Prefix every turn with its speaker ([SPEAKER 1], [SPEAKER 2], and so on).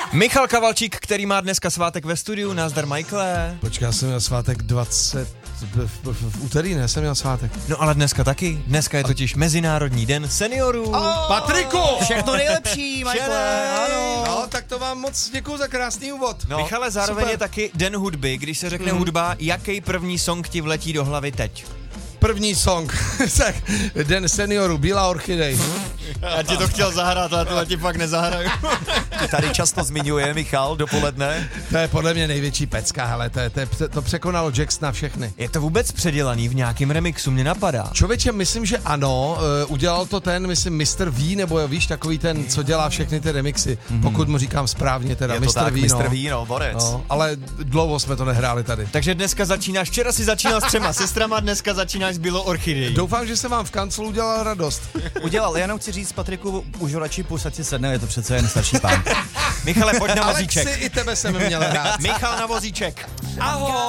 [SPEAKER 1] Michal Kavalčík, který má dneska svátek ve studiu. Nazdar, Michaele.
[SPEAKER 2] Počkej, já jsem měl svátek 20... V úterý ne, jsem měl svátek.
[SPEAKER 1] No ale dneska taky. Dneska je totiž Mezinárodní den seniorů.
[SPEAKER 2] Patriku!
[SPEAKER 3] Všechno nejlepší, Michaele. Ano.
[SPEAKER 2] No, tak to vám moc děkuju za krásný úvod.
[SPEAKER 1] No, Michale, zároveň
[SPEAKER 2] super.
[SPEAKER 1] je taky den hudby. Když se řekne hudba, jaký první song ti vletí do hlavy teď?
[SPEAKER 2] První song. Tak, den seniorů, Bílá orchidej.
[SPEAKER 1] Já ti to chtěl zahrát, ale tohle ti fakt nezahraju.
[SPEAKER 3] Tady často zmiňuje Michal dopoledne.
[SPEAKER 2] To je podle mě největší pecka, hele, to překonalo Jacksona všechny.
[SPEAKER 1] Je to vůbec předělaný v nějakém remixu, mě napadá.
[SPEAKER 2] Člověče, myslím, že ano, udělal to ten, myslím, Mr. V, nebo víš, takový ten, co dělá všechny ty remixy, pokud mu říkám správně, teda
[SPEAKER 3] Je to
[SPEAKER 2] Mr.
[SPEAKER 3] tak,
[SPEAKER 2] V,
[SPEAKER 3] Mr. V, no, borec.
[SPEAKER 2] No, ale dlouho jsme to nehráli tady.
[SPEAKER 1] Takže dneska začínáš, včera si začínal s 3 sestrama, dneska začínáš s Bílou orchidejí.
[SPEAKER 2] Doufám, že se vám v kanclu udělal radost.
[SPEAKER 3] Udělal, já jenom chci říct Patriku, už ho radši pust, ať si sedne, je to přece jen starší pán.
[SPEAKER 1] Michale, pojď na
[SPEAKER 2] Alexi,
[SPEAKER 1] vozíček.
[SPEAKER 2] i tebe jsem měl rád.
[SPEAKER 1] Michal na vozíček.
[SPEAKER 2] Ahoj!